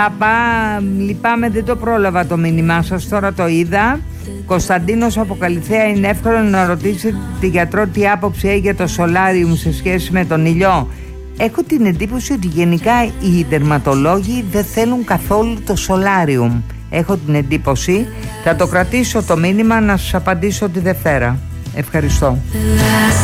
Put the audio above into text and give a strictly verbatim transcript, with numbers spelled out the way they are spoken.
Απα, λυπάμαι, δεν το πρόλαβα το μήνυμά σας, τώρα το είδα. Κωνσταντίνος από Καλιθέα, είναι εύκολο να ρωτήσετε τη γιατρό τι άποψη έχει για το σολάριουμ σε σχέση με τον ήλιο. Έχω την εντύπωση ότι γενικά οι δερματολόγοι δεν θέλουν καθόλου το σολάριουμ. Έχω την εντύπωση. Θα το κρατήσω το μήνυμα να σας απαντήσω τη Δευτέρα. Ευχαριστώ.